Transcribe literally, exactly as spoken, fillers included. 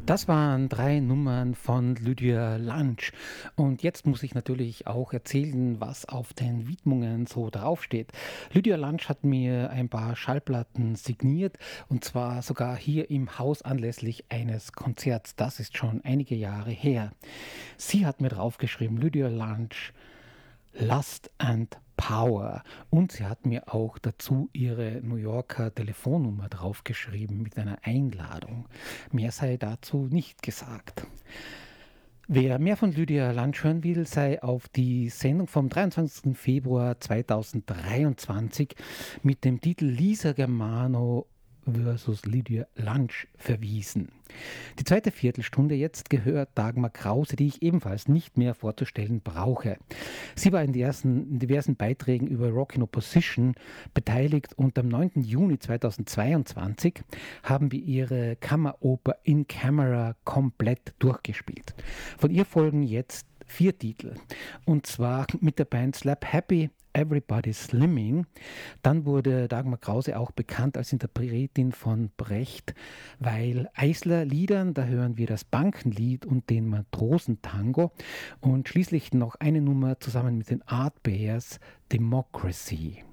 Das waren drei Nummern von Lydia Lunch. Und jetzt muss ich natürlich auch erzählen, was auf den Widmungen so draufsteht. Lydia Lunch hat mir ein paar Schallplatten signiert und zwar sogar hier im Haus anlässlich eines Konzerts. Das ist schon einige Jahre her. Sie hat mir draufgeschrieben, Lydia Lunch, Lust and Power. Und sie hat mir auch dazu ihre New Yorker Telefonnummer draufgeschrieben mit einer Einladung. Mehr sei dazu nicht gesagt. Wer mehr von Lydia Lunch hören will, sei auf die Sendung vom dreiundzwanzigsten Februar zweitausenddreiundzwanzig mit dem Titel Lisa Germano versus Lydia Lunch verwiesen. Die zweite Viertelstunde jetzt gehört Dagmar Krause, die ich ebenfalls nicht mehr vorzustellen brauche. Sie war in, die ersten, in diversen Beiträgen über Rock in Opposition beteiligt und am neunten Juni zweitausendzweiundzwanzig haben wir ihre Kammeroper In Camera komplett durchgespielt. Von ihr folgen jetzt vier Titel, und zwar mit der Band Slap Happy, Everybody's Slimming. Dann wurde Dagmar Krause auch bekannt als Interpretin von Brecht, weil Eisler Liedern, da hören wir das Bankenlied und den Matrosentango und schließlich noch eine Nummer zusammen mit den Art Bears, Democracy.